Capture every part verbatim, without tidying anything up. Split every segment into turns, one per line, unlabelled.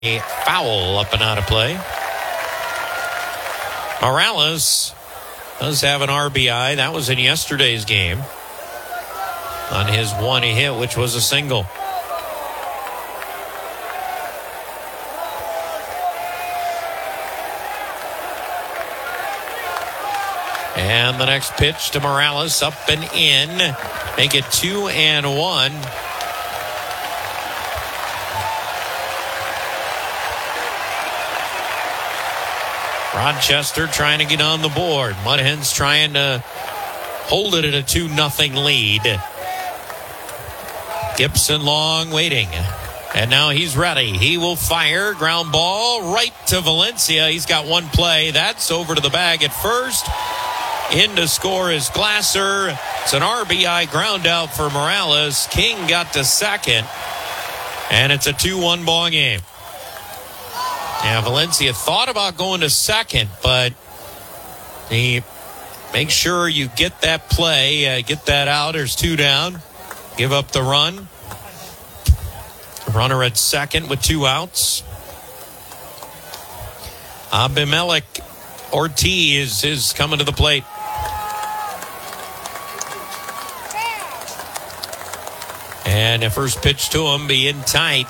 A foul up and out of play. Morales does have an R B I. That was in yesterday's game on his one hit, which was a single. And the next pitch to Morales, up and in. Make it two and one. Rochester trying to get on the board. Mud Hens trying to hold it at a two nothing lead. Gibson Long waiting. And now he's ready. He will fire. Ground ball right to Valencia. He's got one play. That's over to the bag at first. In to score is Glasser. It's an R B I ground out for Morales. King got to second. And it's a two one ball game. Yeah, Valencia thought about going to second, but he make sure you get that play, uh, get that out. There's two down. Give up the run. Runner at second with two outs. Abimelech Ortiz is coming to the plate. And the first pitch to him be in tight.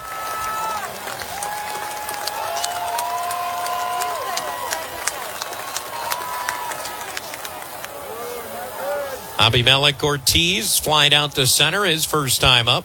Abimelech Ortiz flying out to center, his first time up.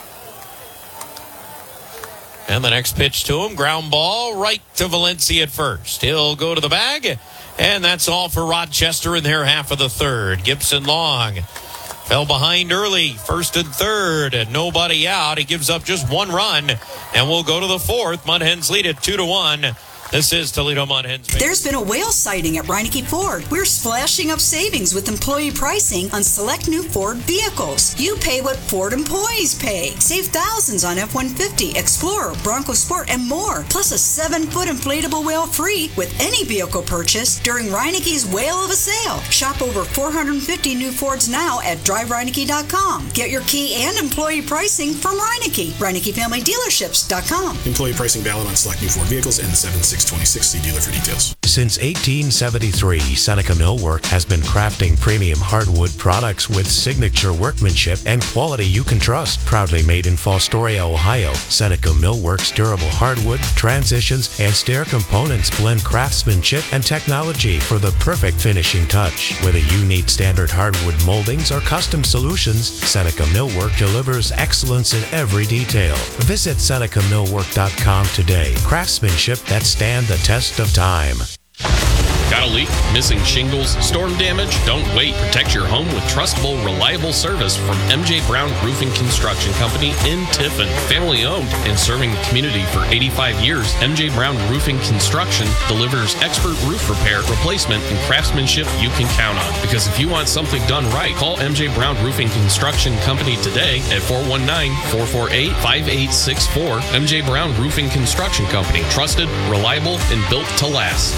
And the next pitch to him, ground ball right to Valencia at first. He'll go to the bag, and that's all for Rochester in their half of the third. Gibson Long fell behind early, first and third, and nobody out. He gives up just one run, and we'll go to the fourth. Mud Hens lead it two to one. This is Toledo Mud Hens.
There's been a whale sighting at Reineke Ford. We're splashing up savings with employee pricing on select new Ford vehicles. You pay what Ford employees pay. Save thousands on F one fifty, Explorer, Bronco Sport, and more. Plus a seven-foot inflatable whale free with any vehicle purchase during Reineke's Whale of a Sale. Shop over four hundred fifty new Fords now at drive reineke dot com. Get your key and employee pricing from Reineke. Reineke Family Dealerships dot com.
Employee pricing valid on select new Ford vehicles and seven six twenty-six. See dealer for details.
Since eighteen seventy-three, Seneca Millwork has been crafting premium hardwood products with signature workmanship and quality you can trust. Proudly made in Fostoria, Ohio, Seneca Millwork's durable hardwood, transitions, and stair components blend craftsmanship and technology for the perfect finishing touch. Whether you need standard hardwood moldings or custom solutions, Seneca Millwork delivers excellence in every detail. Visit Seneca Millwork dot com today. Craftsmanship that stands the test of time.
Got a leak? Missing shingles? Storm damage? Don't wait. Protect your home with trustable, reliable service from M J Brown Roofing Construction Company in Tiffin. Family owned and serving the community for eighty-five years, M J Brown Roofing Construction delivers expert roof repair, replacement, and craftsmanship you can count on. Because if you want something done right, call M J Brown Roofing Construction Company today at four one nine, four four eight, five eight six four. M J Brown Roofing Construction Company. Trusted, reliable, and built to last.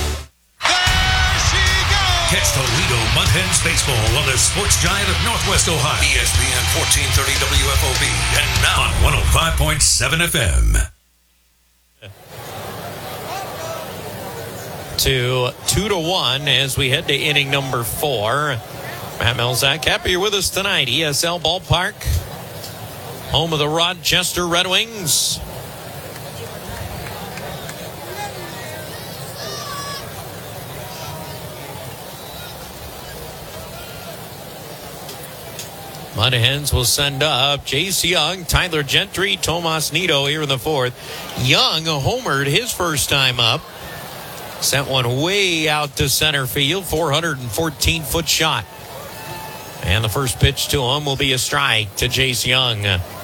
Catch Toledo Mud Hens baseball on the sports giant of Northwest Ohio. E S P N fourteen thirty W F O B and now on one oh five point seven F M.
To two to one as we head to inning number four. Matt Melzak, happy you're with us tonight. E S L Ballpark, home of the Rochester Red Wings. Mud Hens will send up Jace Young, Tyler Gentry, Tomas Nido here in the fourth. Young homered his first time up. Sent one way out to center field, four hundred fourteen foot shot. And the first pitch to him will be a strike to Jace Young.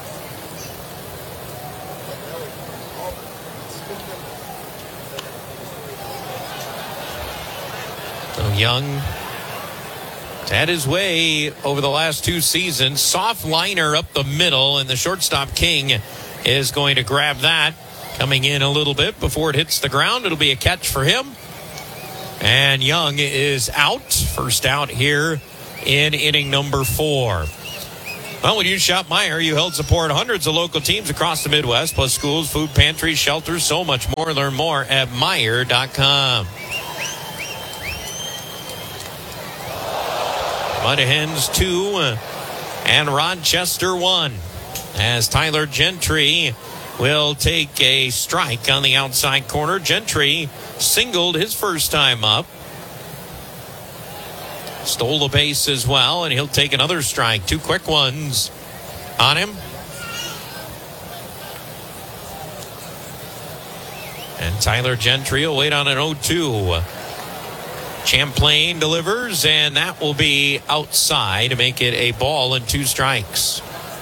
So Young had his way over the last two seasons. Soft liner up the middle, and the shortstop King is going to grab that. Coming in a little bit before it hits the ground. It'll be a catch for him. And Young is out. First out here in inning number four. Well, when you shop Meijer, you help support hundreds of local teams across the Midwest, plus schools, food pantries, shelters, so much more. Learn more at Meijer dot com. Mud Hens two and Rochester one. As Tyler Gentry will take a strike on the outside corner. Gentry singled his first time up. Stole the base as well, and he'll take another strike. Two quick ones on him. And Tyler Gentry will wait on an oh two. Champlain delivers, and that will be outside to make it a ball and two strikes.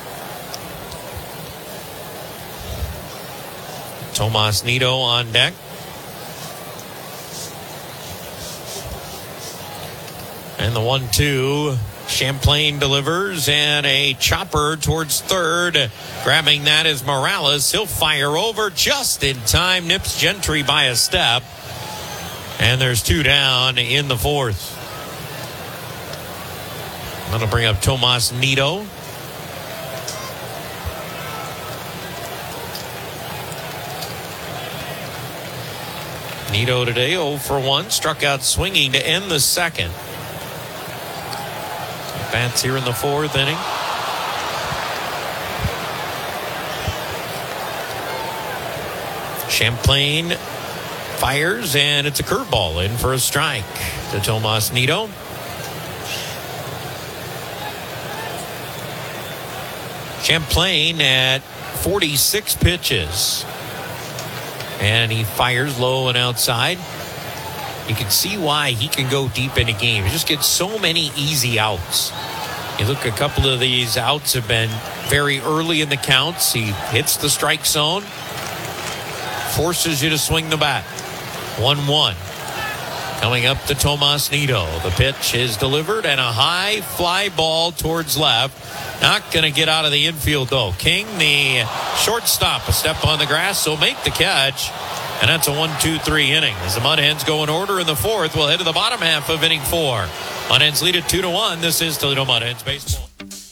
Tomas Nido on deck. And the one two. Champlain delivers, and a chopper towards third. Grabbing that is Morales. He'll fire over just in time. Nips Gentry by a step. And there's two down in the fourth. I'm going to bring up Tomas Nido. Nido today oh for one. Struck out swinging to end the second. Bats here in the fourth inning. Champlain fires, and it's a curveball in for a strike to Tomas Nido. Champlain at forty-six pitches. And he fires low and outside. You can see why he can go deep in a game. He just gets so many easy outs. You look, a couple of these outs have been very early in the counts. He hits the strike zone, forces you to swing the bat. one one. Coming up to Tomas Nido. The pitch is delivered, and a high fly ball towards left. Not going to get out of the infield, though. King, the shortstop, a step on the grass, will make the catch. And that's a one two three inning. As the Mud Hens go in order in the fourth, we'll head to the bottom half of inning four. Mud Hens lead it two to one. This is Toledo Mud Hens baseball.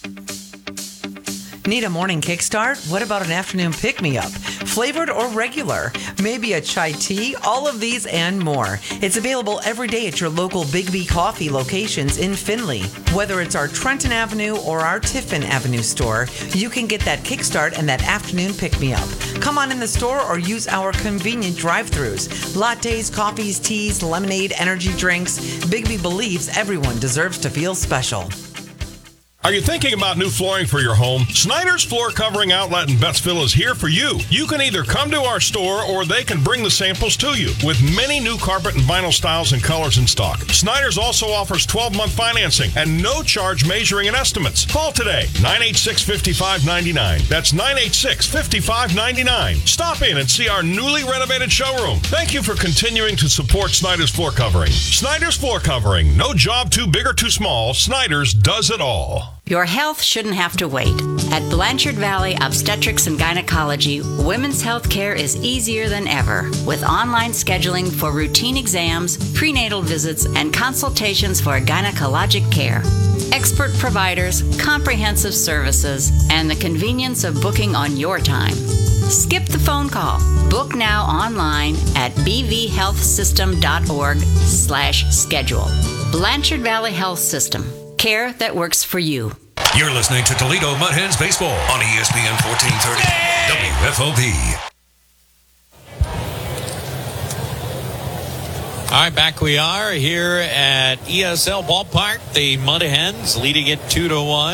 Need a morning kickstart? What about an afternoon pick-me-up? Flavored or regular? Maybe a chai tea? All of these and more. It's available every day at your local Big B Coffee locations in Findlay. Whether it's our Trenton Avenue or our Tiffin Avenue store, you can get that kickstart and that afternoon pick-me-up. Come on in the store or use our convenient drive-thrus. Lattes, coffees, teas, lemonade, energy drinks. Big B believes everyone deserves to feel special.
Are you thinking about new flooring for your home? Snyder's Floor Covering Outlet in Bettsville is here for you. You can either come to our store or they can bring the samples to you. With many new carpet and vinyl styles and colors in stock, Snyder's also offers twelve-month financing and no charge measuring and estimates. Call today, nine eight six, five five nine nine. That's nine eight six, five five nine nine. Stop in and see our newly renovated showroom. Thank you for continuing to support Snyder's Floor Covering. Snyder's Floor Covering. No job too big or too small. Snyder's does it all.
Your health shouldn't have to wait. At Blanchard Valley Obstetrics and Gynecology, women's health care is easier than ever, with online scheduling for routine exams, prenatal visits, and consultations for gynecologic care. Expert providers, comprehensive services, and the convenience of booking on your time. Skip the phone call. Book now online at b v health system dot org slash schedule. Blanchard Valley Health System. Care that works for you.
You're listening to Toledo Mud Hens Baseball on E S P N fourteen thirty W F O B.
All right, back we are here at E S L Ballpark. The Mud Hens leading it two to one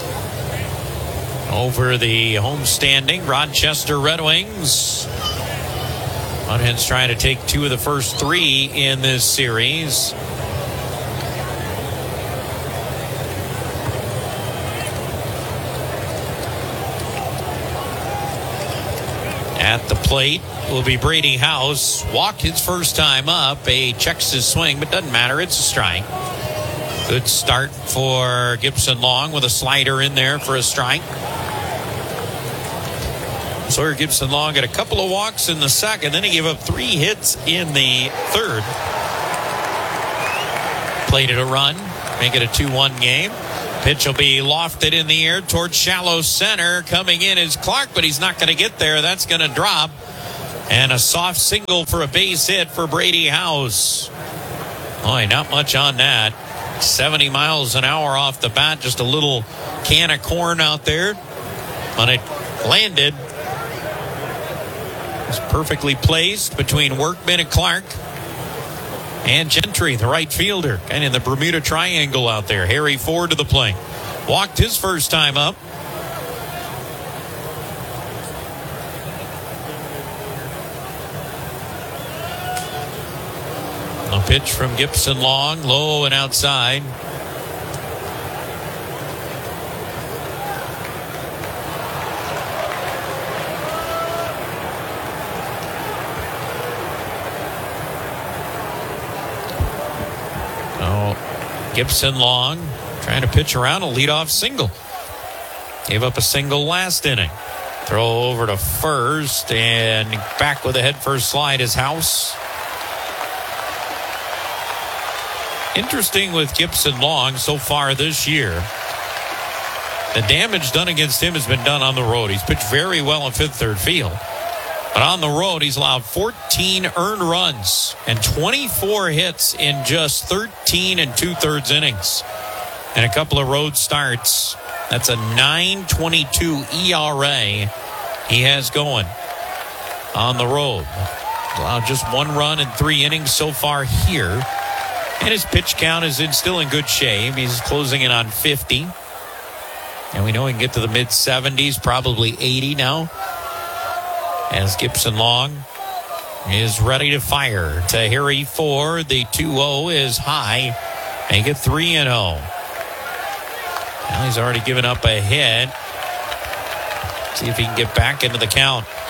over the homestanding Rochester Red Wings. Mud Hens trying to take two of the first three in this series. At the plate will be Brady House. Walked his first time up. A checks his swing, but doesn't matter. It's a strike. Good start for Gibson Long with a slider in there for a strike. Sawyer Gibson Long got a couple of walks in the second. Then he gave up three hits in the third. Played it a run. Make it a two one game. Pitch will be lofted in the air towards shallow center. Coming in is Clark, but he's not going to get there. That's going to drop. And a soft single for a base hit for Brady House. Boy, not much on that. seventy miles an hour off the bat. Just a little can of corn out there. But it landed. It's perfectly placed between Workman and Clark. And Gentry, the right fielder. And in the Bermuda Triangle out there. Harry Ford to the plate. Walked his first time up. A pitch from Gibson Long, low and outside. Oh, Gibson Long trying to pitch around a leadoff single. Gave up a single last inning. Throw over to first, and back with a head first slide is House. Interesting with Gibson Long so far this year. The damage done against him has been done on the road. He's pitched very well in fifth, third field. But on the road, he's allowed fourteen earned runs and twenty-four hits in just thirteen and two-thirds innings. And a couple of road starts. That's a nine twenty-two E R A he has going on the road. Allowed just one run in three innings so far here. And his pitch count is in, still in good shape. He's closing in on fifty. And we know he can get to the mid seventies, probably eighty now. As Gibson Long is ready to fire to Harry Ford. The two oh is high. Make it three and oh. Now he's already given up a hit. See if he can get back into the count.